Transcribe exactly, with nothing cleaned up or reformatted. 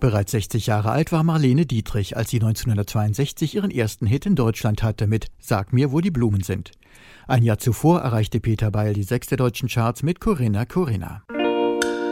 Bereits sechzig Jahre alt war Marlene Dietrich, als sie neunzehnhundertzweiundsechzig ihren ersten Hit in Deutschland hatte mit »Sag mir, wo die Blumen sind«. Ein Jahr zuvor erreichte Peter Beil die sechs der deutschen Charts mit »Corinna, Corinna«.